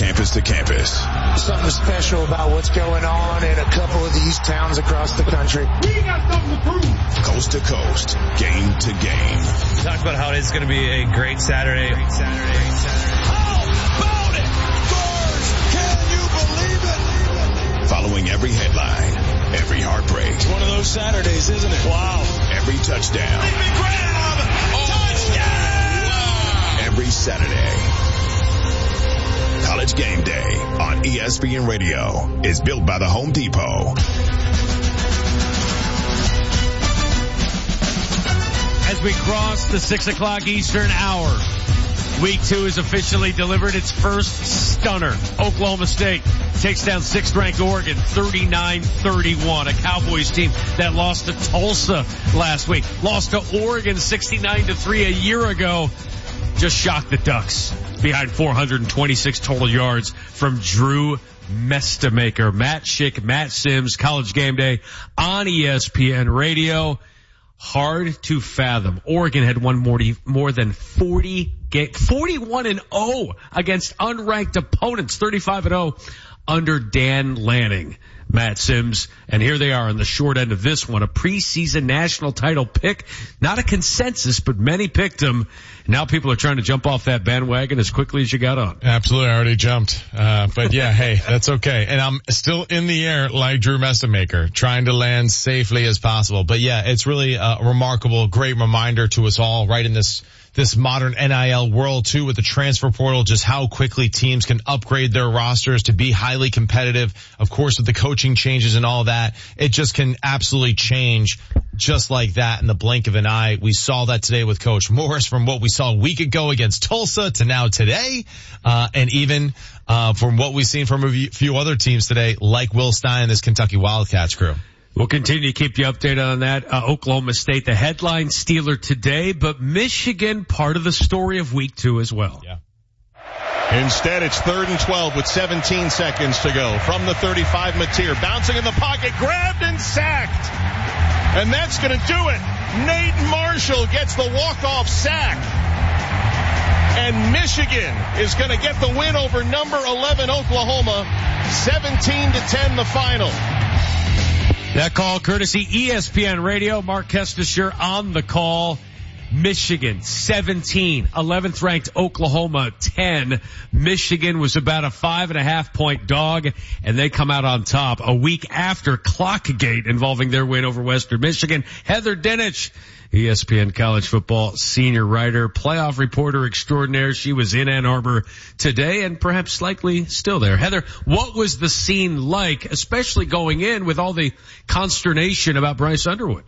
campus to campus. Something special about what's going on in a couple of these towns across the country. We got something to prove. Coast to coast, game to game. We talked about how it's going to be a great Saturday. How about it? Scores! Can you believe it? Following every headline, every heartbreak. It's one of those Saturdays, isn't it? Wow. Every touchdown. Touchdown! Wow. Every Saturday. College Game Day on ESPN Radio is built by the Home Depot. As we cross the 6 o'clock Eastern hour, Week 2 is officially delivered its first stunner. Oklahoma State takes down 6th-ranked Oregon 39-31. A Cowboys team that lost to Tulsa last week. Lost to Oregon 69-3 a year ago. Just shocked the Ducks behind 426 total yards from Drew Mestamaker. Matt Schick, Matt Sims, College Game Day on ESPN Radio. Hard to fathom. Oregon had won more than 40 games, 41-0 against unranked opponents, 35-0 under Dan Lanning. Matt Sims, and here they are on the short end of this one, a preseason national title pick. Not a consensus, but many picked him. Now people are trying to jump off that bandwagon as quickly as you got on. Absolutely, I already jumped. But yeah, hey, that's okay. And I'm still in the air like Drew Mestamaker, trying to land safely as possible. But yeah, it's really a remarkable, great reminder to us all right in this modern NIL world too, with the transfer portal, just how quickly teams can upgrade their rosters to be highly competitive. Of course, with the coaching changes and all that, it just can absolutely change just like that in the blink of an eye. We saw that today with Coach Morris, from what we saw a week ago against Tulsa to now today, and even from what we've seen from a few other teams today, like Will Stein and this Kentucky Wildcats crew. We'll continue to keep you updated on that. Oklahoma State, the headline stealer today, but Michigan, part of the story of Week 2 as well. Yeah. Instead, it's 3rd and 12 with 17 seconds to go. From the 35, Mateer bouncing in the pocket, grabbed and sacked. And that's going to do it. Nate Marshall gets the walk-off sack. And Michigan is going to get the win over number 11 Oklahoma. 17-10 the final. That call courtesy ESPN Radio. Mark Kestisher on the call. Michigan 17, 11th ranked Oklahoma 10. Michigan was about a 5.5 point dog, and they come out on top a week after Clockgate involving their win over Western Michigan. Heather Dinich, ESPN college football senior writer, playoff reporter extraordinaire. She was in Ann Arbor today and perhaps likely still there. Heather, what was the scene like, especially going in with all the consternation about Bryce Underwood?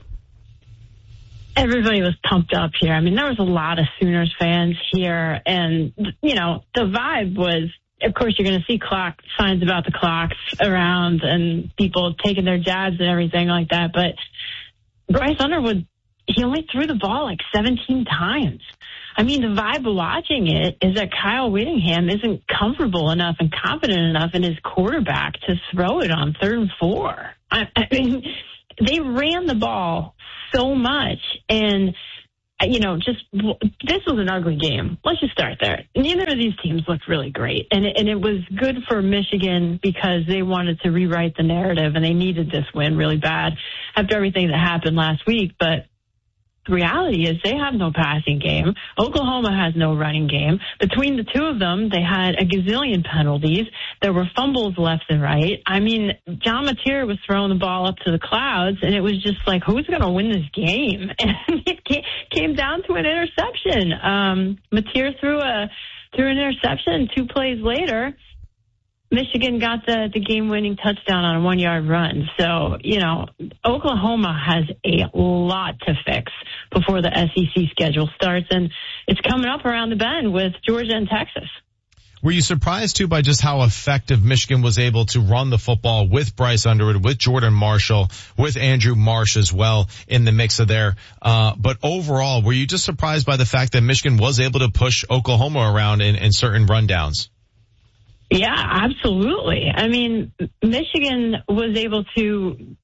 Everybody was pumped up here. I mean, there was a lot of Sooners fans here, and, you know, the vibe was, of course, you're going to see signs about the clocks around and people taking their jabs and everything like that, but Bryce Underwood, he only threw the ball like 17 times. I mean, the vibe of watching it is that Kyle Whittingham isn't comfortable enough and confident enough in his quarterback to throw it on 3rd and 4. I mean, they ran the ball so much, and, you know, this was an ugly game. Let's just start there. Neither of these teams looked really great, and it was good for Michigan because they wanted to rewrite the narrative, and they needed this win really bad after everything that happened last week, but the reality is they have no passing game. Oklahoma has no running game. Between the two of them, they had a gazillion penalties. There were fumbles left and right. I mean, John Mateer was throwing the ball up to the clouds, and it was just like, who's going to win this game? And it came down to an interception. Mateer threw an interception. 2 plays later, Michigan got the game-winning touchdown on a 1-yard run. So, you know, Oklahoma has a lot to fix before the SEC schedule starts, and it's coming up around the bend with Georgia and Texas. Were you surprised, too, by just how effective Michigan was able to run the football with Bryce Underwood, with Jordan Marshall, with Andrew Marsh as well in the mix of there? But overall, were you just surprised by the fact that Michigan was able to push Oklahoma around in certain rundowns? Yeah, absolutely. I mean, Michigan was able to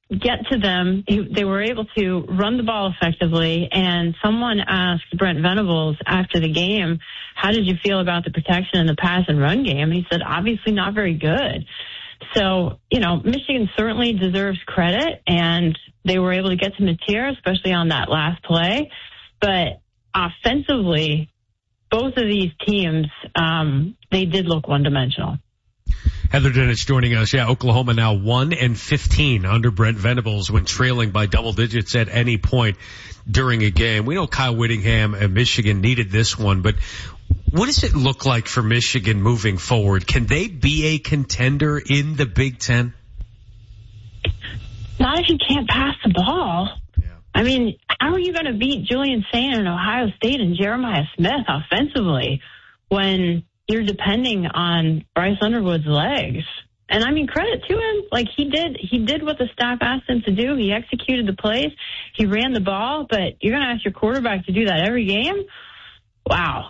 get to them. They were able to run the ball effectively. And someone asked Brent Venables after the game, how did you feel about the protection in the pass and run game? And he said, obviously not very good. So, Michigan certainly deserves credit, and they were able to get to Mateer, especially on that last play. But offensively, both of these teams, they did look one-dimensional. Heather Dinich joining us. Yeah, Oklahoma now 1-15 under Brent Venables when trailing by double digits at any point during a game. We know Kyle Whittingham and Michigan needed this one, but what does it look like for Michigan moving forward? Can they be a contender in the Big Ten? Not if you can't pass the ball. Yeah. I mean, how are you going to beat Julian Saint and Ohio State and Jeremiah Smith offensively when you're depending on Bryce Underwood's legs? And I mean, credit to him. Like, he did what the staff asked him to do. He executed the plays. He ran the ball, but you're going to ask your quarterback to do that every game? Wow.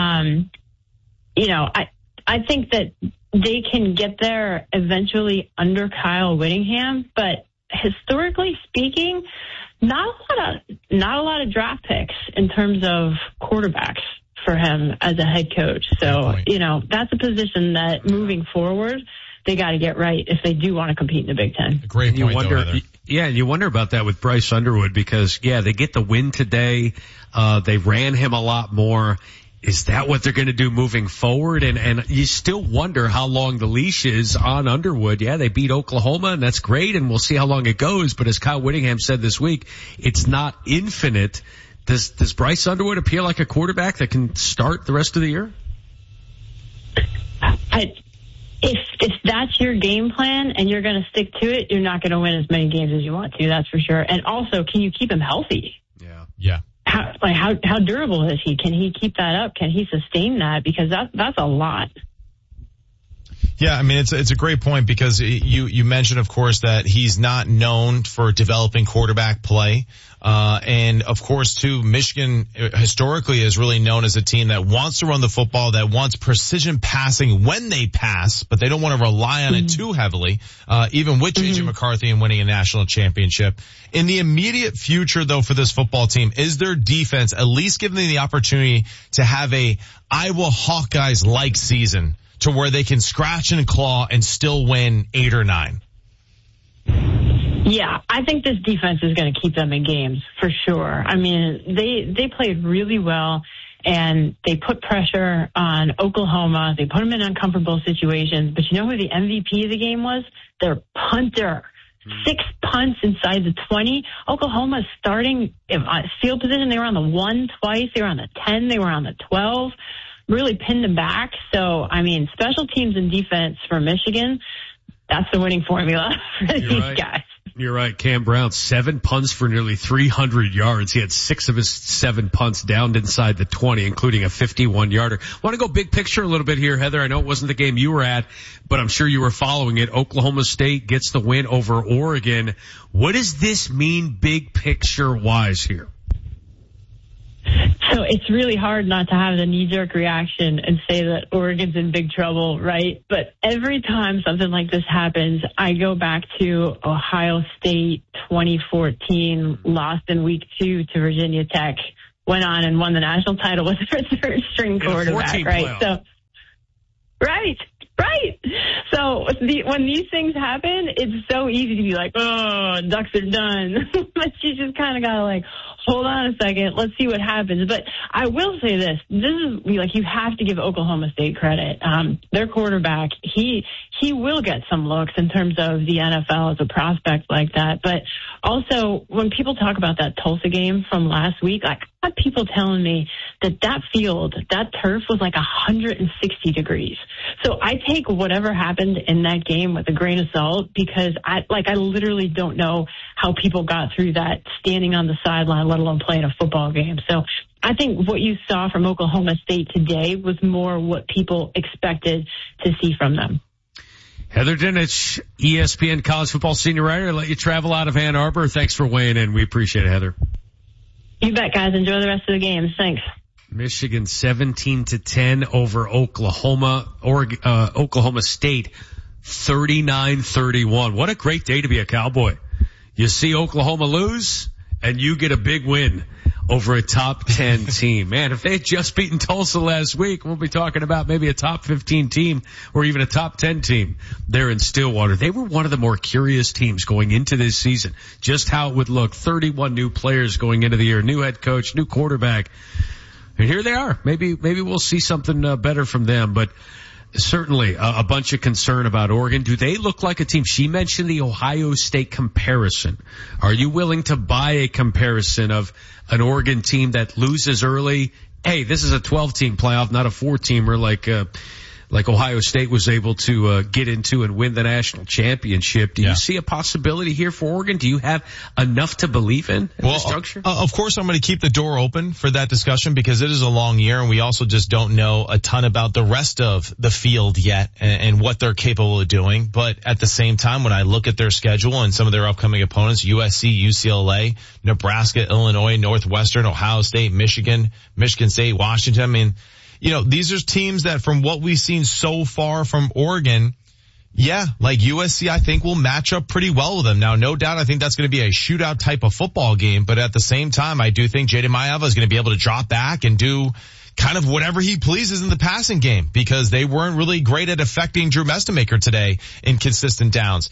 I think that they can get there eventually under Kyle Whittingham, but historically speaking, not a lot of draft picks in terms of quarterbacks for him as a head coach. So, that's a position that moving forward, they got to get right if they do want to compete in the Big Ten. Great point, Heather. Yeah, and you wonder about that with Bryce Underwood because, they get the win today. They ran him a lot more. Is that what they're going to do moving forward? And you still wonder how long the leash is on Underwood. Yeah, they beat Oklahoma, and that's great, and we'll see how long it goes. But as Kyle Whittingham said this week, it's not infinite. Does Bryce Underwood appear like a quarterback that can start the rest of the year? If that's your game plan and you're going to stick to it, you're not going to win as many games as you want to, that's for sure. And also, can you keep him healthy? Yeah. How durable is he? Can he keep that up? Can he sustain that? Because that's a lot. Yeah, I mean, it's a great point because you mentioned, of course, that he's not known for developing quarterback play. And of course, too, Michigan historically is really known as a team that wants to run the football, that wants precision passing when they pass, but they don't want to rely on it too heavily, even with J.J. McCarthy and winning a national championship. In the immediate future, though, for this football team, is their defense at least giving them the opportunity to have a Iowa Hawkeyes-like season to where they can scratch and claw and still win 8 or 9? Yeah, I think this defense is going to keep them in games for sure. I mean, they played really well, and they put pressure on Oklahoma. They put them in uncomfortable situations. But you know who the MVP of the game was? Their punter. 6 punts inside the 20. Oklahoma's starting field position. They were on the 1 twice. They were on the 10. They were on the 12. Really pinned them back. So, I mean, special teams and defense for Michigan, that's the winning formula for these guys. You're right. Cam Brown, 7 punts for nearly 300 yards. He had 6 of his 7 punts downed inside the 20, including a 51-yarder. Want to go big picture a little bit here, Heather? I know it wasn't the game you were at, but I'm sure you were following it. Oklahoma State gets the win over Oregon. What does this mean big picture-wise here? So it's really hard not to have the knee-jerk reaction and say that Oregon's in big trouble, right? But every time something like this happens, I go back to Ohio State 2014, lost in week 2 to Virginia Tech, went on and won the national title with their third-string quarterback, right? Playoff. Right. So when these things happen, it's so easy to be like, oh, Ducks are done. But you just kind of got to hold on a second. Let's see what happens. But I will say this. This is you have to give Oklahoma State credit. Their quarterback, he will get some looks in terms of the NFL as a prospect like that. But also when people talk about that Tulsa game from last week, I had people telling me that field, that turf was 160 degrees. So I take whatever happened in that game with a grain of salt because I literally don't know how people got through that standing on the sideline, let alone playing a football game. So I think what you saw from Oklahoma State today was more what people expected to see from them. Heather Dinich, ESPN college football senior writer, let you travel out of Ann Arbor. Thanks for weighing in. We appreciate it, Heather. You bet, guys. Enjoy the rest of the games. Thanks. Michigan 17-10 over Oklahoma. Oklahoma State 39-31. What a great day to be a Cowboy. You see Oklahoma lose, and you get a big win over a top 10 team. Man, if they had just beaten Tulsa last week, we'll be talking about maybe a top 15 team or even a top 10 team there in Stillwater. They were one of the more curious teams going into this season, just how it would look. 31 new players going into the year, new head coach, new quarterback. And here they are. Maybe we'll see something better from them, but certainly a bunch of concern about Oregon. Do they look like a team? She mentioned the Ohio State comparison. Are you willing to buy a comparison of an Oregon team that loses early? Hey, this is a 12-team playoff, not a 4-teamer like Ohio State was able to get into and win the national championship. Do you see a possibility here for Oregon? Do you have enough to believe in at this juncture? Of course, I'm going to keep the door open for that discussion because it is a long year, and we also just don't know a ton about the rest of the field yet and what they're capable of doing. But at the same time, when I look at their schedule and some of their upcoming opponents, USC, UCLA, Nebraska, Illinois, Northwestern, Ohio State, Michigan State, Washington, I mean, you know, these are teams that from what we've seen so far from Oregon, like USC, I think will match up pretty well with them. Now, no doubt, I think that's going to be a shootout type of football game, but at the same time, I do think Jayden Maiava is going to be able to drop back and do kind of whatever he pleases in the passing game because they weren't really great at affecting Drew Mestemaker today in consistent downs.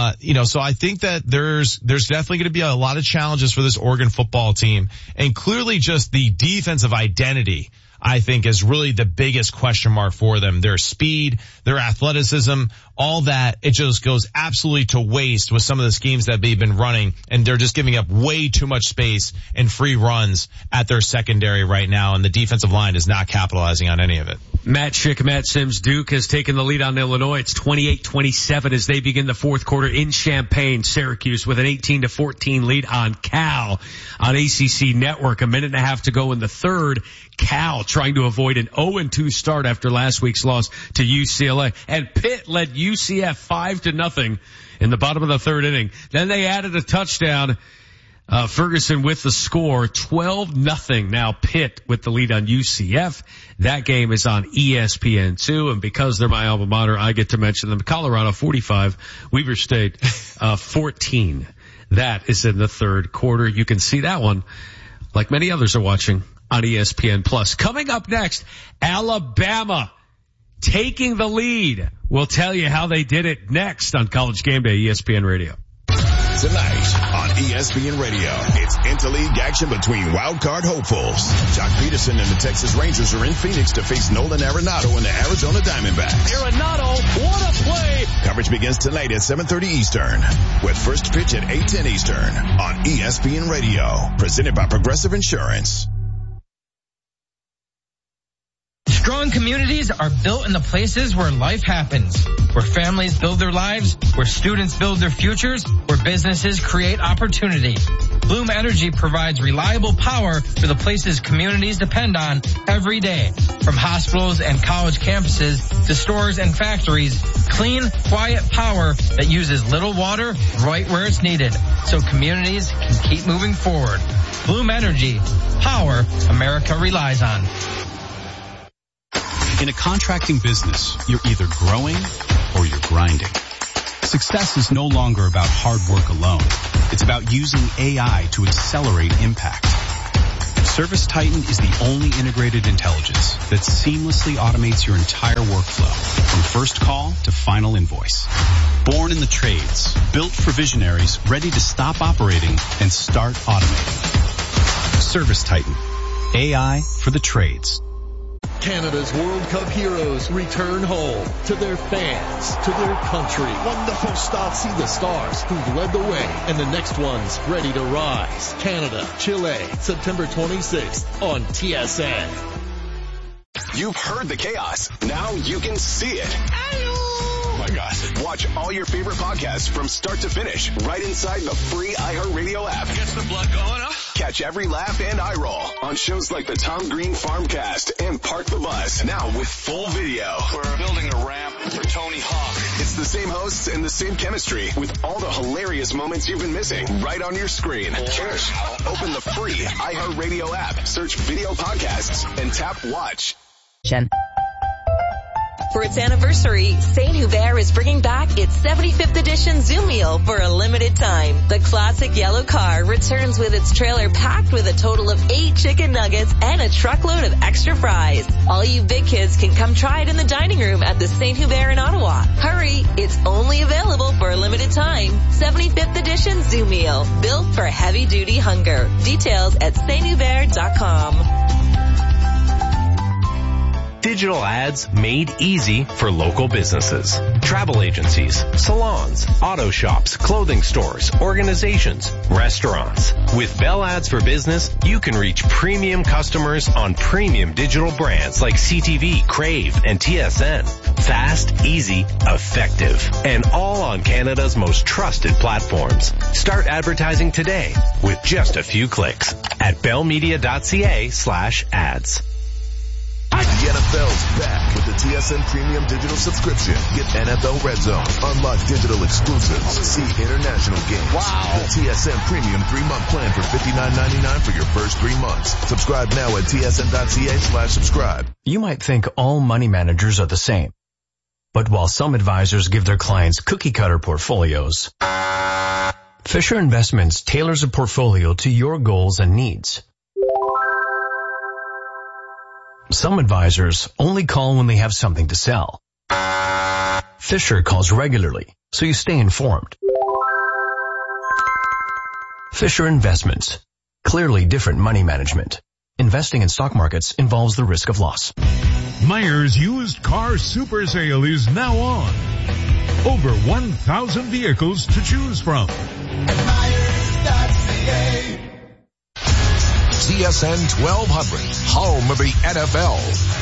So I think that there's definitely going to be a lot of challenges for this Oregon football team, and clearly just the defensive identity I think is really the biggest question mark for them. Their speed, their athleticism, all that, it just goes absolutely to waste with some of the schemes that they've been running, and they're just giving up way too much space and free runs at their secondary right now, and the defensive line is not capitalizing on any of it. Matt Schick, Matt Sims, Duke has taken the lead on Illinois. It's 28-27 as they begin the fourth quarter in Champaign. Syracuse with an 18-14 lead on Cal on ACC Network. A minute and a half to go in the third. Cal trying to avoid an 0-2 start after last week's loss to UCLA. And Pitt led UCF 5-0 in the bottom of the third inning. Then they added a touchdown. Ferguson with the score, 12-0. Now Pitt with the lead on UCF. That game is on ESPN2, and because they're my alma mater, I get to mention them. Colorado 45, Weber State 14. That is in the third quarter. You can see that one, like many others are watching, on ESPN Plus. Coming up next, Alabama taking the lead. We'll tell you how they did it next on College Game Day, ESPN Radio. Tonight on ESPN Radio, it's interleague action between wildcard hopefuls. Jock Peterson and the Texas Rangers are in Phoenix to face Nolan Arenado and the Arizona Diamondbacks. Arenado, what a play! Coverage begins tonight at 7:30 Eastern, with first pitch at 8:10 Eastern on ESPN Radio, presented by Progressive Insurance. Strong communities are built in the places where life happens, where families build their lives, where students build their futures, where businesses create opportunity. Bloom Energy provides reliable power for the places communities depend on every day. From hospitals and college campuses to stores and factories, clean, quiet power that uses little water right where it's needed, so communities can keep moving forward. Bloom Energy, power America relies on. In a contracting business, you're either growing or you're grinding. Success is no longer about hard work alone. It's about using AI to accelerate impact. ServiceTitan is the only integrated intelligence that seamlessly automates your entire workflow from first call to final invoice. Born in the trades, built for visionaries ready to stop operating and start automating. ServiceTitan. AI for the trades. Canada's World Cup heroes return home to their fans, to their country. Wonderful start. See the stars who've led the way and the next ones ready to rise. Canada, Chile, September 26th on TSN. You've heard the chaos. Now you can see it. Oh my gosh. Watch all your favorite podcasts from start to finish right inside the free iHeartRadio app. Gets the blood going, huh? Catch every laugh and eye roll on shows like the Tom Green Farmcast and Park the Bus. Now with full video. We're building a ramp for Tony Hawk. It's the same hosts and the same chemistry with all the hilarious moments you've been missing right on your screen. Cheers. Open the free iHeartRadio app, search video podcasts, and tap watch. For its anniversary, St. Hubert is bringing back its 75th edition Zoom Meal for a limited time. The classic yellow car returns with its trailer packed with a total of 8 chicken nuggets and a truckload of extra fries. All you big kids can come try it in the dining room at the St. Hubert in Ottawa. Hurry, it's only available for a limited time. 75th edition Zoom Meal, built for heavy-duty hunger. Details at sthubert.com. Digital ads made easy for local businesses. Travel agencies, salons, auto shops, clothing stores, organizations, restaurants. With Bell Ads for Business, you can reach premium customers on premium digital brands like CTV, Crave, and TSN. Fast, easy, effective, and all on Canada's most trusted platforms. Start advertising today with just a few clicks at bellmedia.ca/ads. The NFL's back with the TSN Premium Digital subscription. Get NFL Red Zone, unlock digital exclusives, see international games. Wow. The TSN Premium 3-month plan for $59.99 for your first 3 months. Subscribe now at tsn.ca/subscribe. You might think all money managers are the same. But while some advisors give their clients cookie-cutter portfolios, Fisher Investments tailors a portfolio to your goals and needs. Some advisors only call when they have something to sell. Fisher calls regularly, so you stay informed. Fisher Investments. Clearly different money management. Investing in stock markets involves the risk of loss. Myers used car super sale is now on. Over 1,000 vehicles to choose from. Myers.ca. TSN 1200, home of the NFL.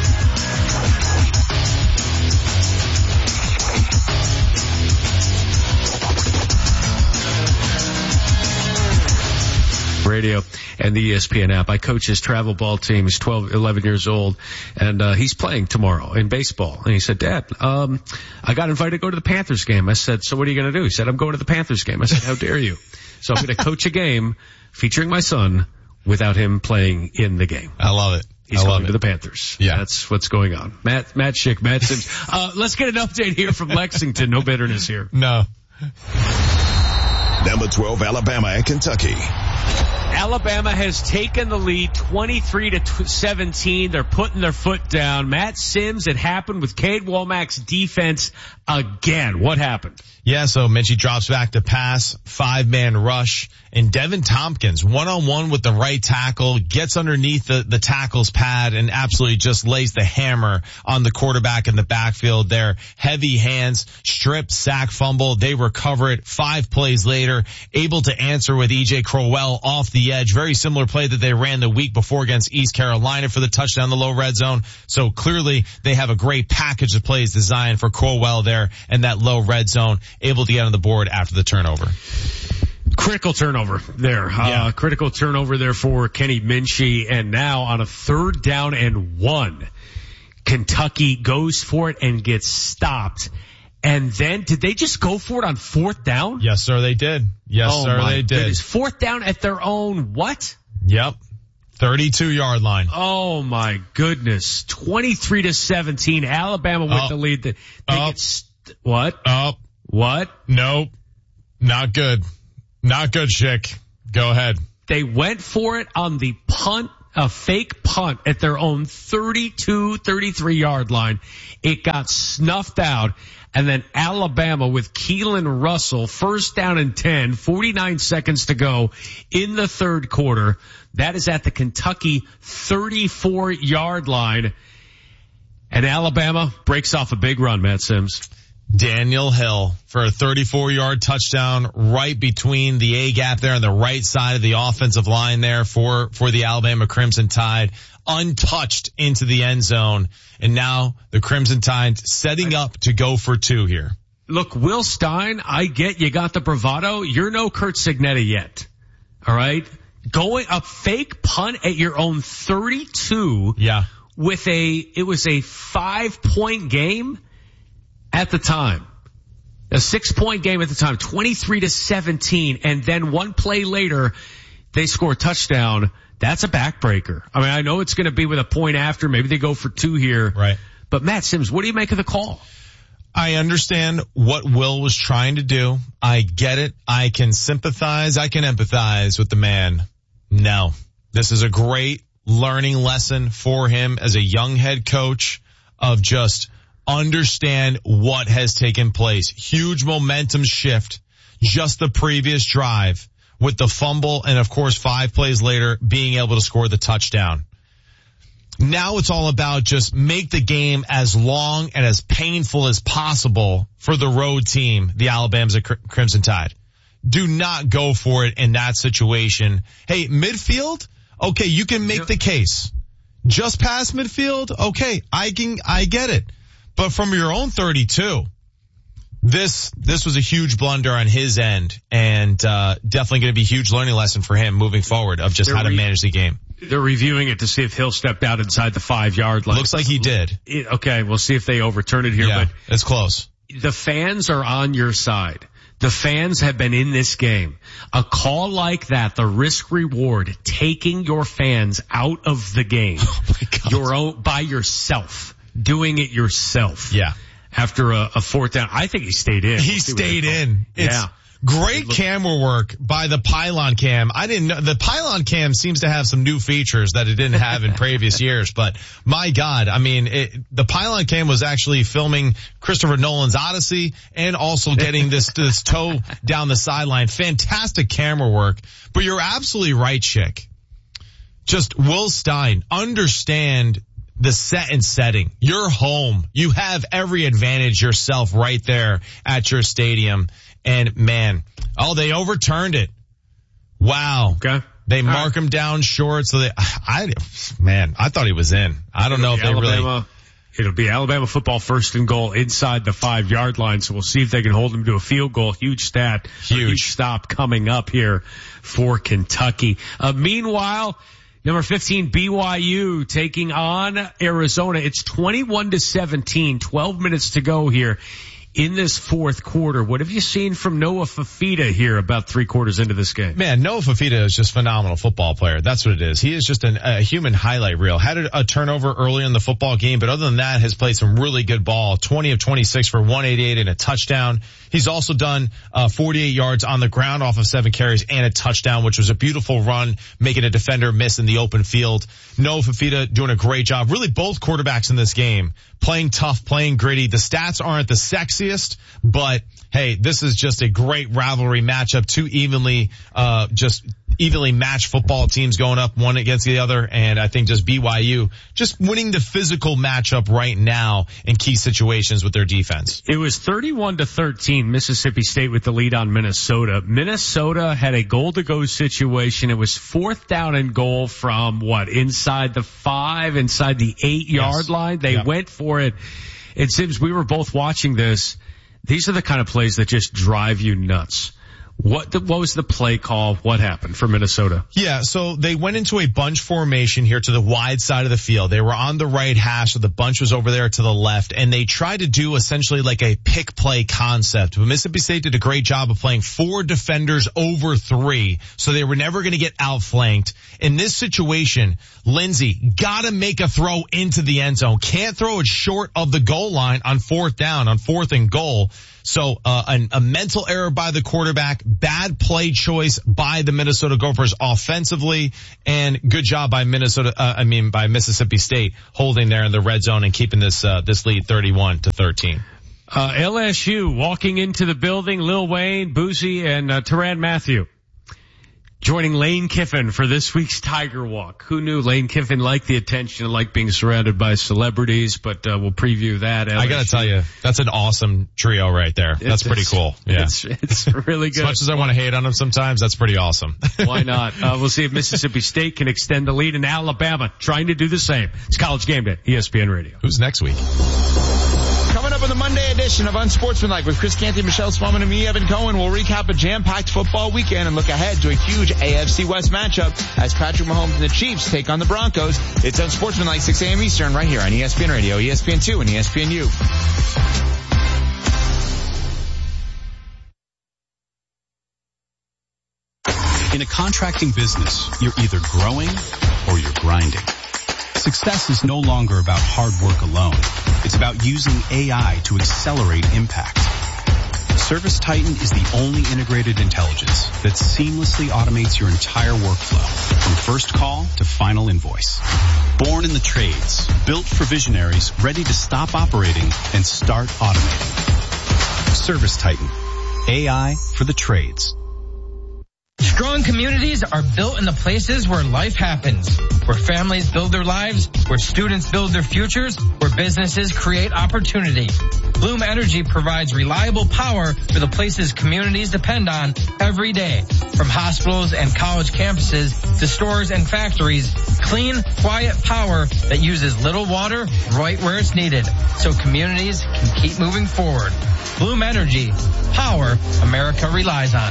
Radio and the ESPN app. I coach his travel ball team. He's 11 years old, and he's playing tomorrow in baseball. And he said, Dad, I got invited to go to the Panthers game. I said, so what are you going to do? He said, I'm going to the Panthers game. I said, how dare you? So I'm going to coach a game featuring my son without him playing in the game. I love it. He's going to the Panthers. Yeah. That's what's going on. Matt Schick, Matt Sims. Let's get an update here from Lexington. No bitterness here. No. Number 12, Alabama and Kentucky. Alabama has taken the lead 23-17. They're putting their foot down. Matt Sims, it happened with Cade Womack's defense again. What happened? Yeah, so Minchie drops back to pass, 5-man rush, and Devin Tompkins, one-on-one with the right tackle, gets underneath the tackle's pad and absolutely just lays the hammer on the quarterback in the backfield there. Heavy hands, strip, sack, fumble. They recover it 5 plays later, able to answer with E.J. Crowell off the edge. Very similar play that they ran the week before against East Carolina for the touchdown in the low red zone. So clearly they have a great package of plays designed for Crowell there and that low red zone, able to get on the board after the turnover. Critical turnover there. Yeah. Critical turnover there for Kenny Minchie. And now on a 3rd down and 1, Kentucky goes for it and gets stopped. And then did they just go for it on 4th down? Yes, sir, they did. Yes, sir, they did. Goodness. 4th down at their own what? Yep. 32-yard line. Oh my goodness. 23-17. Alabama with the lead. What? What? Nope. Not good. Not good, Schick. Go ahead. They went for it on the punt, a fake punt at their own 33-yard line. It got snuffed out. And then Alabama with Keelan Russell, 1st down and 10, 49 seconds to go in the 3rd quarter. That is at the Kentucky 34-yard line. And Alabama breaks off a big run, Matt Sims. Daniel Hill for a 34-yard touchdown right between the A gap there on the right side of the offensive line there for the Alabama Crimson Tide, untouched into the end zone. And now the Crimson Tide setting up to go for 2 here. Look, Will Stein, I get you got the bravado. You're no Kurt Signetti yet. All right? Going a fake punt at your own 32. Yeah. It was a 5-point game at the time. A 6-point game at the time, 23-17. And then 1 play later, they score a touchdown. That's a backbreaker. I mean, I know it's going to be with a point after. Maybe they go for 2 here. Right. But Matt Sims, what do you make of the call? I understand what Will was trying to do. I get it. I can sympathize. I can empathize with the man. No, this is a great learning lesson for him as a young head coach of just understand what has taken place. Huge momentum shift. Just the previous drive with the fumble and, of course, 5 plays later being able to score the touchdown. Now it's all about just make the game as long and as painful as possible for the road team, the Alabama Crimson Tide. Do not go for it in that situation. Hey, midfield? Okay, you can make the case. Just past midfield? Okay, I get it. But from your own 32, this was a huge blunder on his end, and definitely going to be a huge learning lesson for him moving forward of just how to manage the game. They're reviewing it to see if Hill stepped out inside the 5-yard line. Looks like he did. Okay, we'll see if they overturn it here. Yeah, but it's close. The fans are on your side. The fans have been in this game. A call like that, the risk reward, taking your fans out of the game, your own, by yourself, doing it yourself. Yeah. After a 4th down, I think he stayed in. He stayed in. It's great camera work by the pylon cam. I didn't know the pylon cam seems to have some new features that it didn't have in previous years, but my God, I mean, the pylon cam was actually filming Christopher Nolan's Odyssey and also getting this toe down the sideline. Fantastic camera work, but you're absolutely right, Chick. Just Will Stein, understand the set and setting. You're home. You have every advantage yourself right there at your stadium. And man, they overturned it. Wow. Okay. They mark him down short. So I thought he was in. I don't know if they really. It'll be Alabama football 1st and goal inside the 5-yard line. So we'll see if they can hold him to a field goal. Huge stat. Huge stop coming up here for Kentucky. Meanwhile, number 15, BYU taking on Arizona. It's 21-17, 12 minutes to go here in this 4th quarter. What have you seen from Noah Fifita here about 3/4 into this game? Man, Noah Fifita is just a phenomenal football player. That's what it is. He is just a human highlight reel. Had a turnover early in the football game, but other than that, has played some really good ball. 20 of 26 for 188 and a touchdown. He's also done 48 yards on the ground off of 7 carries and a touchdown, which was a beautiful run, making a defender miss in the open field. Noah Fifita doing a great job. Really, both quarterbacks in this game playing tough, playing gritty. The stats aren't the sexiest, but hey, this is just a great rivalry matchup. 2 evenly matched football teams going up one against the other. And I think just BYU just winning the physical matchup right now in key situations with their defense. It was 31-13, Mississippi State with the lead on Minnesota. Minnesota had a goal-to-go situation. It was 4th down and goal from inside the 5, inside the 8-yard line. They went for it. It seems we were both watching this. These are the kind of plays that just drive you nuts. What was the play call? What happened for Minnesota? Yeah, so they went into a bunch formation here to the wide side of the field. They were on the right hash, so the bunch was over there to the left, and they tried to do essentially like a pick play concept. But Mississippi State did a great job of playing 4 defenders over 3, so they were never going to get outflanked. In this situation, Lindsey gotta make a throw into the end zone. Can't throw it short of the goal line on 4th down, on 4th and goal. So a mental error by the quarterback, bad play choice by the Minnesota Gophers offensively, and good job by by Mississippi State holding there in the red zone and keeping this lead 31-13. LSU walking into the building, Lil Wayne, Boosie, and Tyrann Mathieu joining Lane Kiffin for this week's Tiger Walk. Who knew Lane Kiffin liked the attention and liked being surrounded by celebrities, but we'll preview that. LSU. I gotta tell you, that's an awesome trio right there. That's pretty cool. Yeah. It's really good. As much as I want to hate on them sometimes, that's pretty awesome. Why not? We'll see if Mississippi State can extend the lead, in Alabama trying to do the same. It's College Game Day, ESPN Radio. Who's next week? Coming up on the Monday edition of Unsportsmanlike with Chris Canty, Michelle Swellman, and me, Evan Cohen, we'll recap a jam-packed football weekend and look ahead to a huge AFC West matchup as Patrick Mahomes and the Chiefs take on the Broncos. It's Unsportsmanlike, 6 a.m. Eastern, right here on ESPN Radio, ESPN2, and ESPNU. In a contracting business, you're either growing or you're grinding. Success is no longer about hard work alone. It's about using AI to accelerate impact. Service Titan is the only integrated intelligence that seamlessly automates your entire workflow, from first call to final invoice. Born in the trades, built for visionaries ready to stop operating and start automating. Service Titan. AI for the trades. Strong communities are built in the places where life happens, where families build their lives, where students build their futures, where businesses create opportunity. Bloom Energy provides reliable power for the places communities depend on every day. From hospitals and college campuses to stores and factories, clean, quiet power that uses little water right where it's needed, so communities can keep moving forward. Bloom Energy, power America relies on.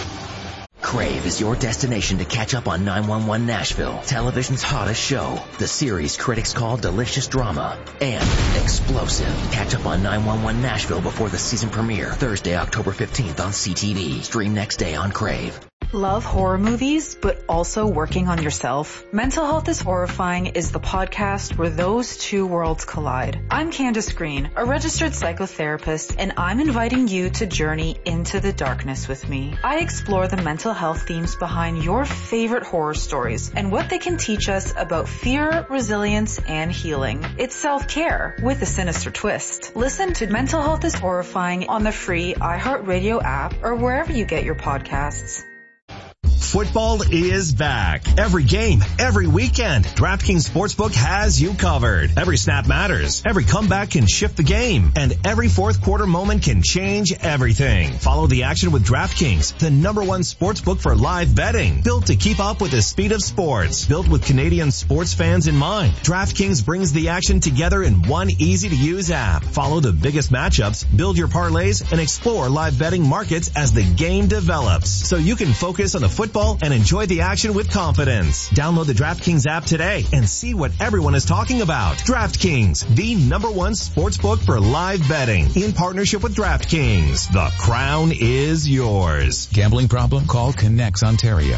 Crave is your destination to catch up on 911 Nashville, television's hottest show. The series critics call delicious drama and explosive. Catch up on 911 Nashville before the season premiere, Thursday, October 15th on CTV. Stream next day on Crave. Love horror movies, but also working on yourself? Mental Health is Horrifying is the podcast where those two worlds collide. I'm Candace Green, a registered psychotherapist, and I'm inviting you to journey into the darkness with me. I explore the mental health themes behind your favorite horror stories and what they can teach us about fear, resilience, and healing. It's self-care with a sinister twist. Listen to Mental Health is Horrifying on the free iHeartRadio app or wherever you get your podcasts. Football is back. Every game, every weekend, DraftKings Sportsbook has you covered. Every snap matters. Every comeback can shift the game. And every fourth quarter moment can change everything. Follow the action with DraftKings, the #1 sportsbook for live betting. Built to keep up with the speed of sports. Built with Canadian sports fans in mind. DraftKings brings the action together in one easy-to-use app. Follow the biggest matchups, build your parlays, and explore live betting markets as the game develops. So you can focus on the football and enjoy the action with confidence. Download the DraftKings app today and see what everyone is talking about. DraftKings, the #1 sportsbook for live betting. In partnership with DraftKings, the crown is yours. Gambling problem? Call Connects Ontario.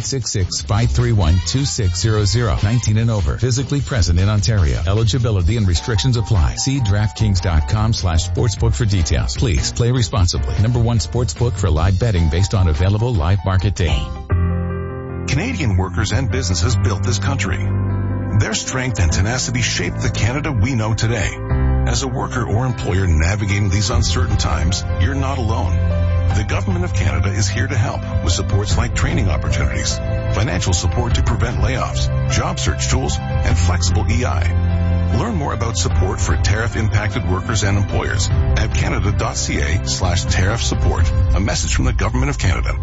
1-866-531-2600. 19 and over. Physically present in Ontario. Eligibility and restrictions apply. See DraftKings.com/sportsbook for details. Please play responsibly. #1 sportsbook for live betting based on available live market data. Canadian workers and businesses built this country. Their strength and tenacity shaped the Canada we know today. As a worker or employer navigating these uncertain times, you're not alone. The Government of Canada is here to help with supports like training opportunities, financial support to prevent layoffs, job search tools, and flexible EI. Learn more about support for tariff-impacted workers and employers at canada.ca/tariff support. A message from the Government of Canada.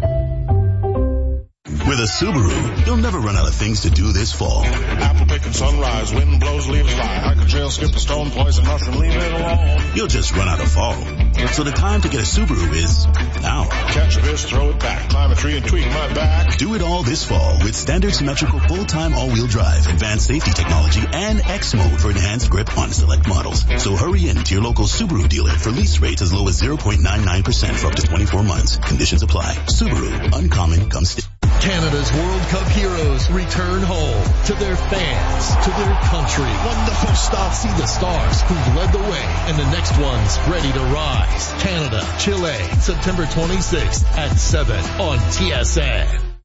With a Subaru, you'll never run out of things to do this fall. Apple picking sunrise, wind blows, leaves fly. Hike a trail, skip a stone, poison mushroom, leave it alone. You'll just run out of fall. So the time to get a Subaru is now. Catch a fish, throw it back, climb a tree and tweak my back. Do it all this fall with standard symmetrical full-time all-wheel drive, advanced safety technology, and X mode for enhanced grip on select models. So hurry in to your local Subaru dealer for lease rates as low as 0.99% for up to 24 months. Conditions apply. Subaru, uncommon, come stick. Canada's World Cup heroes return home to their fans, to their country. Wonderful start. See the stars who've led the way and the next ones ready to rise. Canada, Chile, September 26th at 7 on TSN.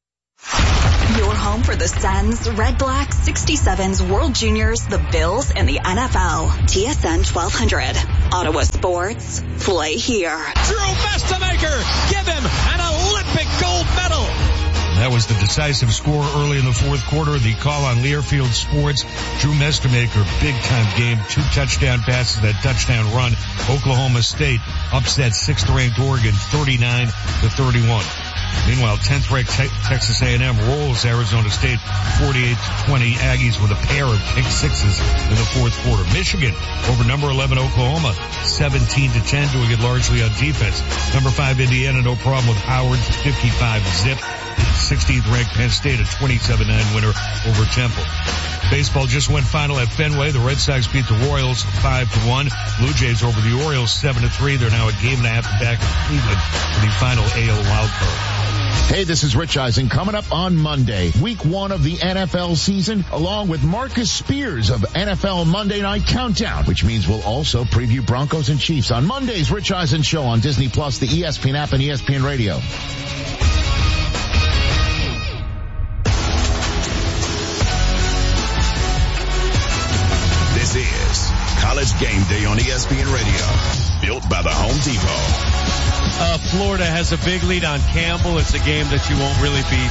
Your home for the Sens, Red Black, 67s, World Juniors, the Bills, and the NFL. TSN 1200. Ottawa Sports. Play here. Drew Mestemaker, give him an Olympic gold medal. That was the decisive score early in the fourth quarter. The call on Learfield Sports. Drew Mestemaker, big-time game. 2 touchdown passes, that touchdown run. Oklahoma State upset 6th-ranked Oregon 39-31. Meanwhile, 10th-ranked Texas A&M rolls Arizona State 48-20. Aggies with a pair of pick sixes in the fourth quarter. Michigan over number 11 Oklahoma 17-10, doing it largely on defense. Number 5 Indiana, no problem with Howard, 55-zip. 16th ranked Penn State, a 27-9 winner over Temple. Baseball just went final at Fenway. The Red Sox beat the Royals 5-1. Blue Jays over the Orioles 7-3. They're now a game and a half back in Cleveland for the final AL wildcard. Hey, this is Rich Eisen. Coming up on Monday, week 1 of the NFL season, along with Marcus Spears of NFL Monday Night Countdown, which means we'll also preview Broncos and Chiefs on Monday's Rich Eisen Show on Disney Plus, the ESPN app, and ESPN Radio. This is College Game Day on ESPN Radio, built by the Home Depot. Florida has a big lead on Campbell. It's a game that you won't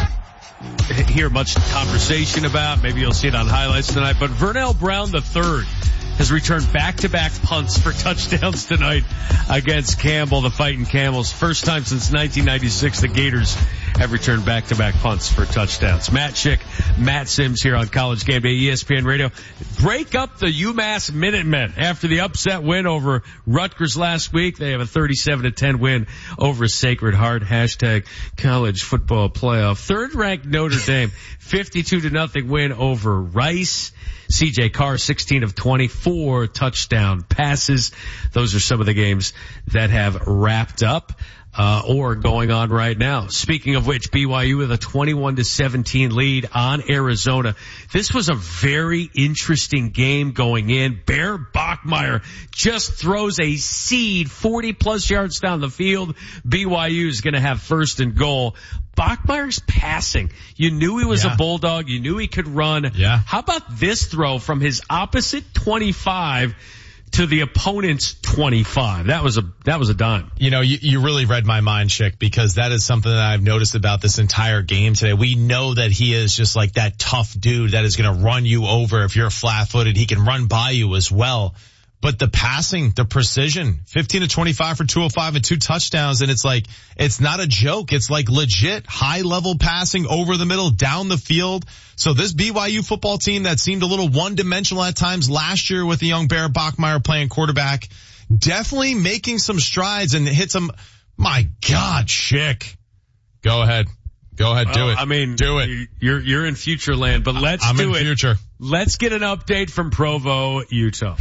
really hear much conversation about. Maybe you'll see it on highlights tonight. But Vernell Brown III has returned back-to-back punts for touchdowns tonight against Campbell, the Fighting Camels. First time since 1996 the Gators have returned back-to-back punts for touchdowns. Matt Schick, Matt Sims here on College Game Day, ESPN Radio. Break up the UMass Minutemen after the upset win over Rutgers last week. They have a 37-10 win over Sacred Heart. Hashtag college football playoff. Third-ranked Notre Dame, 52-0 win over Rice. CJ Carr, 16 of 24 touchdown passes. Those are some of the games that have wrapped up or going on right now. Speaking of which, BYU with a 21-17 lead on Arizona. This was a very interesting game going in. Bear Bachmeier just throws a seed 40-plus yards down the field. BYU is going to have first and goal. Bachmeier's passing. You knew he was a Bulldog. You knew he could run. Yeah. How about this throw from his opposite 25 to the opponent's 25? That was a dime. You know, you really read my mind, Schick, because that is something that I've noticed about this entire game today. We know that he is just like that tough dude that is going to run you over if you're flat-footed. He can run by you as well. But the passing, the precision, 15 to 25 for 205 and 2 touchdowns. And it's like, it's not a joke. It's like legit high level passing over the middle, down the field. So this BYU football team that seemed a little one dimensional at times last year with the young Bear Bachmeier playing quarterback, definitely making some strides and hit some, my God, Schick. Go ahead. Do it. I mean, do it. You're in future land, but I'm in future. Let's get an update from Provo, Utah.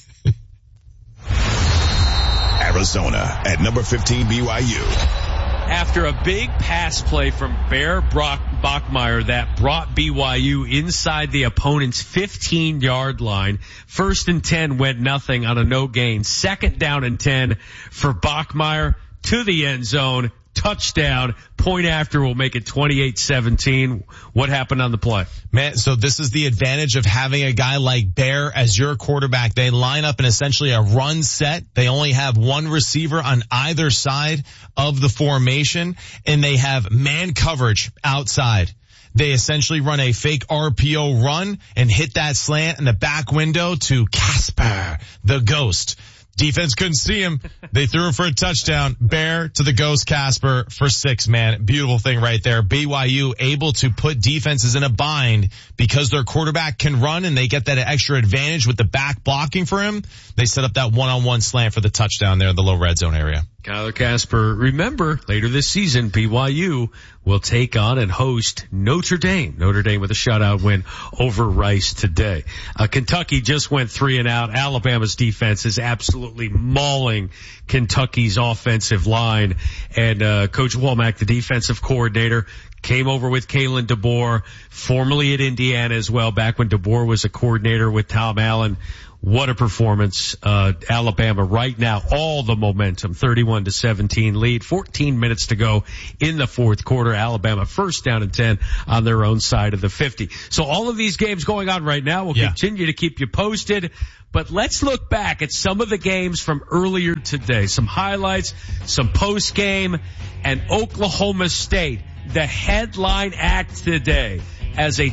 Arizona at number 15 BYU. After a big pass play from Bear Bachmeier that brought BYU inside the opponent's 15-yard line, 1st and 10 went nothing on a no gain. 2nd down and 10 for Bachmeier to the end zone. Touchdown. Point after will make it 28-17. What happened on the play? Man, so this is the advantage of having a guy like Bear as your quarterback. They line up in essentially a run set. They only have one receiver on either side of the formation, and they have man coverage outside. They essentially run a fake RPO run and hit that slant in the back window to Casper, the ghost. Defense couldn't see him. They threw him for a touchdown. Bear to the ghost Casper for 6, man. Beautiful thing right there. BYU able to put defenses in a bind because their quarterback can run and they get that extra advantage with the back blocking for him. They set up that one-on-one slant for the touchdown there in the low red zone area. Kyler Casper, remember, later this season, BYU will take on and host Notre Dame. Notre Dame with a shutout win over Rice today. Kentucky just went 3 and out. Alabama's defense is absolutely mauling Kentucky's offensive line. And Coach Womack, the defensive coordinator, came over with Kalen DeBoer, formerly at Indiana as well, back when DeBoer was a coordinator with Tom Allen. What a performance. Alabama right now, all the momentum, 31-17 lead, 14 minutes to go in the fourth quarter. Alabama 1st down and 10 on their own side of the 50. So all of these games going on right now, we'll continue to keep you posted. But let's look back at some of the games from earlier today. Some highlights, some post game, and Oklahoma State, the headline act today, as a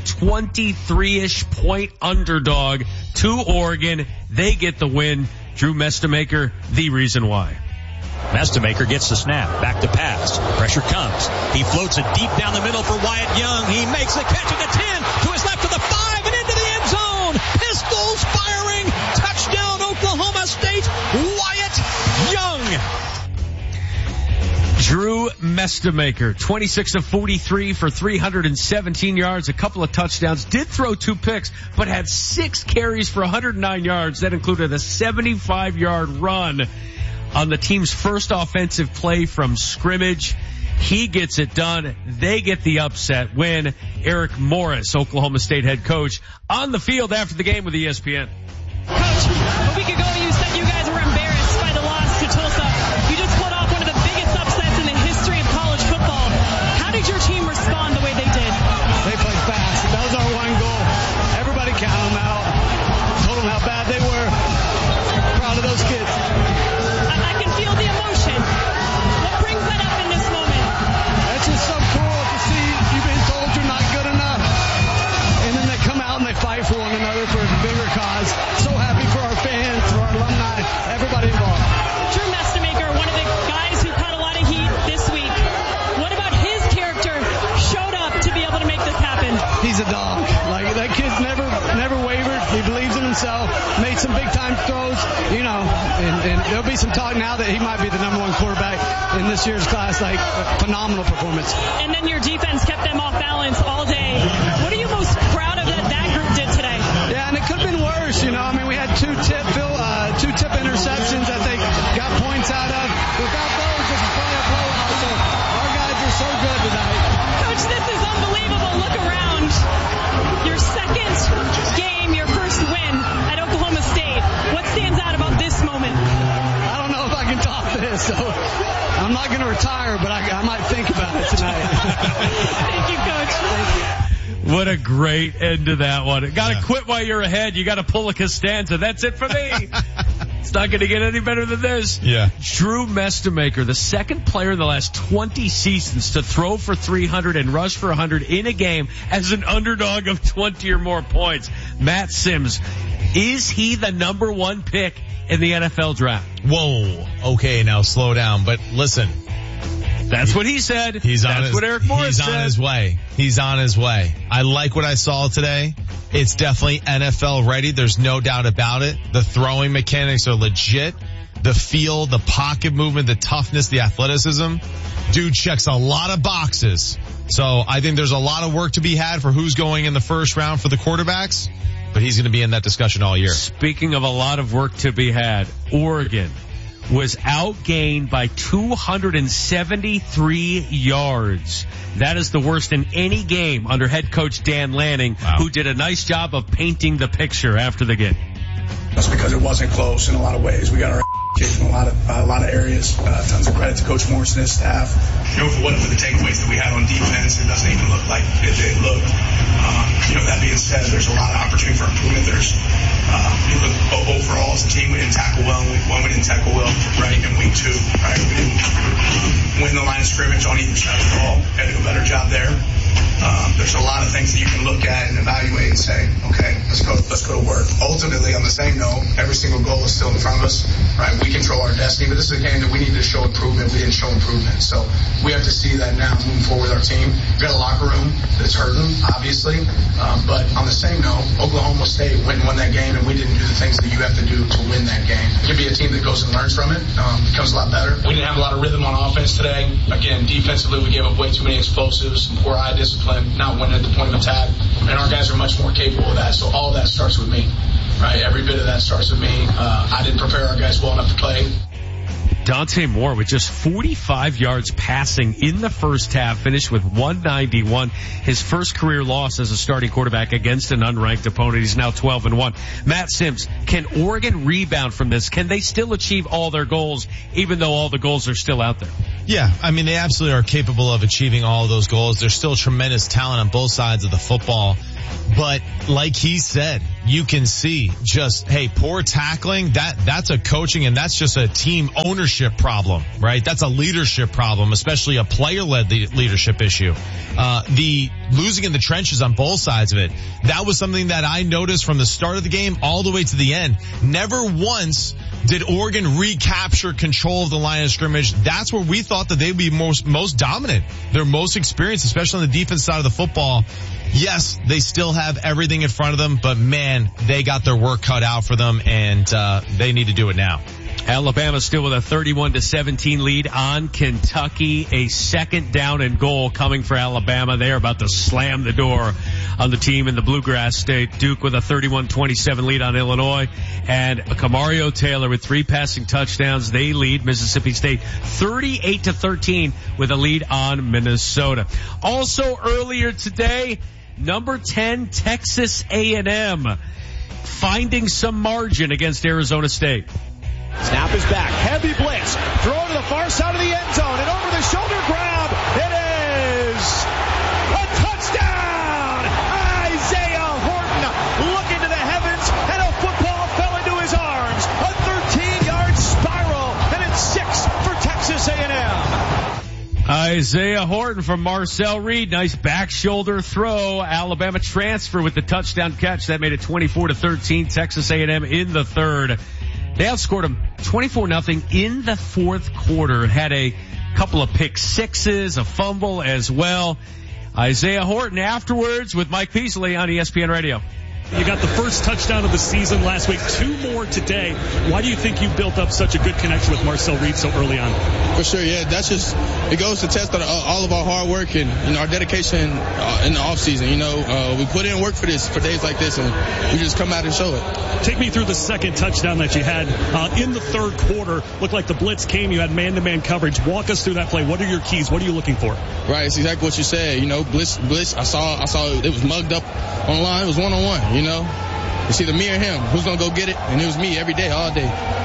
23-ish point underdog to Oregon. They get the win. Drew Mestemaker, the reason why. Mestemaker gets the snap, back to pass. Pressure comes. He floats it deep down the middle for Wyatt Young. He makes the catch at the 10, to his left to the 5, and into the end zone. Pistols firing. Touchdown, Oklahoma State. Wyatt Young. Drew Mestemaker, 26 of 43 for 317 yards, a couple of touchdowns, did throw 2 picks, but had 6 carries for 109 yards. That included a 75-yard run on the team's first offensive play from scrimmage. He gets it done. They get the upset win. Eric Morris, Oklahoma State head coach, on the field after the game with ESPN. Coach, a week ago you said you guys were embarrassed by the loss to Tulsa. You just pulled off one of the biggest upsets in the history of college football. How did your team respond the way they did? They played fast. That was our one goal. Everybody counted them out. Told them how bad they were. Proud of those kids. I can feel the emotion. What brings that up in this moment? That's just so cool to see you've been told you're not good enough. And then they come out and they fight for one another for a bigger cause. So happy for our fans, for our alumni, everybody involved. Drew Mestemaker, one of the guys who caught a lot of heat this week. What about his character showed up to be able to make this happen? He's a dog. Like, that kid never wavered. He believes in himself. Made some big time throws, you know, and there'll be some talk now that he might be the number 1 quarterback in this year's class. Like, phenomenal performance. And then your defense kept them off balance all day. What are you most proud of that group did today? Yeah, and it could have been worse, you know. I mean, we had 2 tip interceptions that they got points out of. Without those, it's probably a blowout. So our guys are so good tonight. Coach, this is unbelievable. Look around. Your second game, your first win at Oklahoma State. What stands out about this moment? I don't know if I can top this, so I'm not going to retire, but I might think about it tonight. Thank you, Coach. Thank you. What a great end to that one. Gotta quit while you're ahead. You gotta pull a Costanza. That's it for me. It's not gonna get any better than this. Yeah. Drew Mestemaker, the second player in the last 20 seasons to throw for 300 and rush for 100 in a game as an underdog of 20 or more points. Matt Sims, is he the number 1 pick in the NFL draft? Whoa. Okay, now slow down. But listen. That's what he said. That's what Eric Morris said. He's on his way. He's on his way. I like what I saw today. It's definitely NFL ready. There's no doubt about it. The throwing mechanics are legit. The feel, the pocket movement, the toughness, the athleticism. Dude checks a lot of boxes. So I think there's a lot of work to be had for who's going in the first round for the quarterbacks. But he's going to be in that discussion all year. Speaking of a lot of work to be had, Oregon was outgained by 273 yards. That is the worst in any game under head coach Dan Lanning, who did a nice job of painting the picture after the game. That's because it wasn't close in a lot of ways. We got our kicked in a lot of areas. Tons of credit to Coach Morris and his staff. You know, for the takeaways that we had on defense, it doesn't even look like it looked. That being said, there's a lot of opportunity for improvement. There's, you look overall as a team, we didn't tackle well. In week 1, we didn't tackle well, right? In week 2, right? We didn't win the line of scrimmage on either side of the ball. Had to do a better job there. There's a lot of things that you can look at and evaluate and say, okay, let's go to work. Ultimately, on the same note, every single goal is still in front of us, right? We control our destiny, but this is a game that we need to show improvement. We didn't show improvement. So we have to see that now moving forward with our team. We've got a locker room that's hurting, obviously. But on the same note, Oklahoma State went and won that game, and we didn't do the things that you have to do to win that game. It could be a team that goes and learns from it, becomes a lot better. We didn't have a lot of rhythm on offense today. Again, defensively, we gave up way too many explosives, poor eye discipline, not winning at the point of attack. And our guys are much more capable of that. So all of that starts with me, right? Every bit of that starts with me. I didn't prepare our guys well enough to play. Dante Moore with just 45 yards passing in the first half, finished with 191. His first career loss as a starting quarterback against an unranked opponent. He's now 12-1. Matt Sims, can Oregon rebound from this? Can they still achieve all their goals, even though all the goals are still out there? Yeah, I mean, they absolutely are capable of achieving all of those goals. There's still tremendous talent on both sides of the football. But like he said, you can see just, hey, poor tackling, that's a coaching and that's just a team ownership problem, right? That's a leadership problem, especially a player-led leadership issue. The losing in the trenches on both sides of it, that was something that I noticed from the start of the game all the way to the end. Never once did Oregon recapture control of the line of scrimmage. That's where we thought that they'd be most dominant. They're most experienced, especially on the defense side of the football. Yes, they still have everything in front of them, but man, they got their work cut out for them, and they need to do it now. Alabama still with a 31-17 lead on Kentucky. A second down and goal coming for Alabama. They are about to slam the door on the team in the Bluegrass State. Duke with a 31-27 lead on Illinois. And Kamario Taylor with 3 passing touchdowns. They lead Mississippi State 38-13 with a lead on Minnesota. Also earlier today, number 10 Texas A&M finding some margin against Arizona State. Snap is back. Heavy blitz. Throw to the far side of the end zone and over the shoulder grab. It is a touchdown. Isaiah Horton looking to the heavens and a football fell into his arms. A 13-yard spiral and it's 6 for Texas A&M. Isaiah Horton from Marcel Reed. Nice back shoulder throw. Alabama transfer with the touchdown catch. That made it 24-13. Texas A&M in the third. They outscored them 24-0 in the fourth quarter. Had a couple of pick sixes, a fumble as well. Isaiah Horton afterwards with Mike Peasley on ESPN Radio. You got the first touchdown of the season last week, 2 more today. Why do you think you built up such a good connection with Marcel Reed so early on? For sure, yeah. That's just, it goes to test all of our hard work and our dedication in the off season. We put in work for days like this, and we just come out and show it. Take me through the second touchdown that you had in the third quarter. Looked like the blitz came. You had man-to-man coverage. Walk us through that play. What are your keys? What are you looking for? Right, it's exactly what you said. Blitz. I saw it was mugged up on the line. It was one-on-one. It's either me or him. Who's going to go get it? And it was me every day, all day.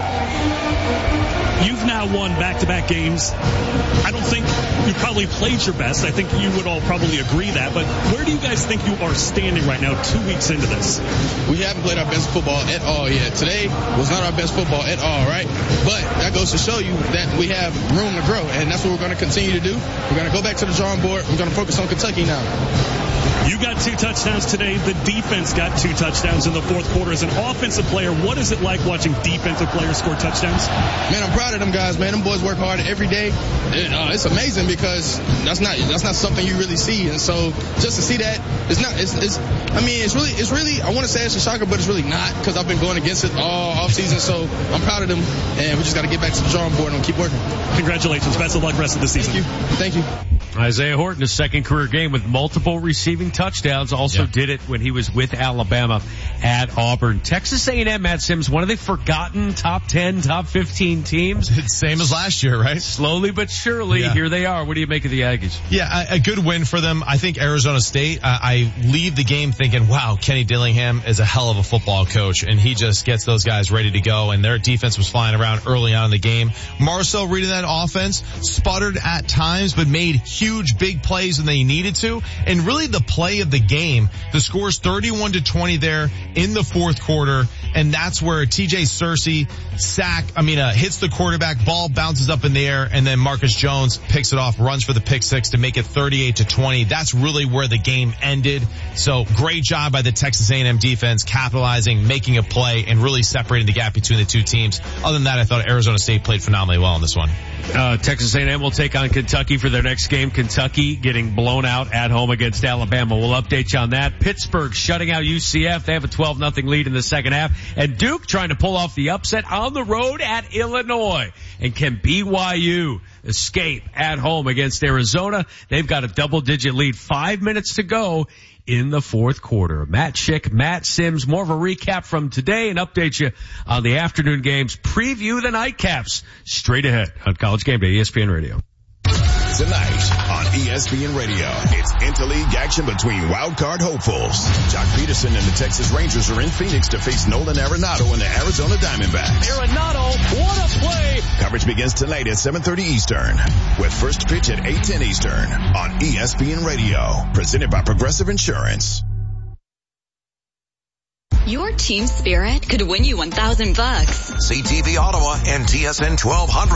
You've now won back-to-back games. I don't think you probably played your best. I think you would all probably agree that. But where do you guys think you are standing right now 2 weeks into this? We haven't played our best football at all yet. Today was not our best football at all, right? But that goes to show you that we have room to grow. And that's what we're going to continue to do. We're going to go back to the drawing board. We're going to focus on Kentucky now. You got 2 touchdowns today. The defense got 2 touchdowns in the fourth quarter. As an offensive player, what is it like watching defensive players score touchdowns? Man, I'm proud of them guys, man. Them boys work hard every day. It's amazing because that's not something you really see. And so just to see that, it's really, I want to say it's a shocker, but it's really not because I've been going against it all offseason. So I'm proud of them, and we just got to get back to the drawing board and keep working. Congratulations. Best of luck rest of the season. Thank you. Isaiah Horton, his second career game with multiple receiving touchdowns. Also did it when he was with Alabama at Auburn. Texas A&M, Matt Sims, one of the forgotten top 10, top 15 teams. Same as last year, right? Slowly but surely, here they are. What do you make of the Aggies? Yeah, a good win for them. I think Arizona State, I leave the game thinking, wow, Kenny Dillingham is a hell of a football coach, and he just gets those guys ready to go, and their defense was flying around early on in the game. Marcel Reed in that offense sputtered at times, but made huge, big plays when they needed to, and really the play of the game, the score's 31-20 there in the fourth quarter, and that's where TJ Searcy hits the quarterback, ball bounces up in the air, and then Marcus Jones picks it off, runs for the pick six to make it 38-20. That's really where the game ended. So great job by the Texas A&M defense capitalizing, making a play, and really separating the gap between the two teams. Other than that, I thought Arizona State played phenomenally well in this one. Texas A&M will take on Kentucky for their next game. Kentucky getting blown out at home against Alabama. We'll update you on that. Pittsburgh shutting out UCF. They have a 12-0 lead in the second half. And Duke trying to pull off the upset on the road at Illinois. And can BYU escape at home against Arizona? They've got a double-digit lead. 5 minutes to go in the fourth quarter. Matt Schick, Matt Sims, more of a recap from today and update you on the afternoon games. Preview the nightcaps straight ahead on College Game Day, ESPN Radio. Tonight on ESPN Radio, it's interleague action between wildcard hopefuls. Jock Peterson and the Texas Rangers are in Phoenix to face Nolan Arenado and the Arizona Diamondbacks. Arenado, what a play! Coverage begins tonight at 7:30 Eastern, with first pitch at 8:10 Eastern on ESPN Radio, presented by Progressive Insurance. Your team spirit could win you $1,000. CTV Ottawa and TSN 1200.